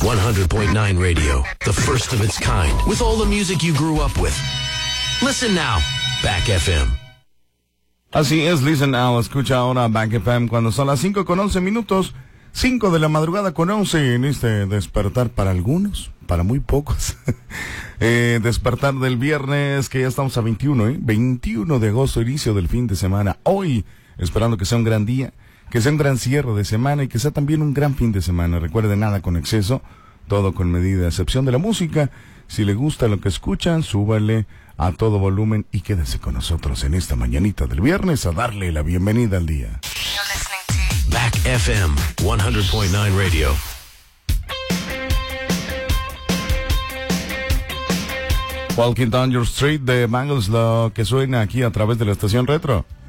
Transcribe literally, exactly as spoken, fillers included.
one hundred point nine Radio, the first of its kind, with all the music you grew up with. Listen now, Back F M. Así es, listen now, escucha ahora Back F M cuando son las cinco con once minutos, cinco de la madrugada con once en este despertar para algunos, para muy pocos. eh, despertar del viernes, que ya estamos a veintiuno, ¿eh? veintiuno de agosto, inicio del fin de semana. Hoy, esperando que sea un gran día, que sea un gran cierre de semana y que sea también un gran fin de semana. Recuerde, nada con exceso, todo con medida, a excepción de la música. Si le gusta lo que escuchan, súbale a todo volumen y quédese con nosotros en esta mañanita del viernes a darle la bienvenida al día. Back F M one hundred point nine Radio. Walking Down Your Street de Bangles, lo que suena aquí a través de la estación Retro.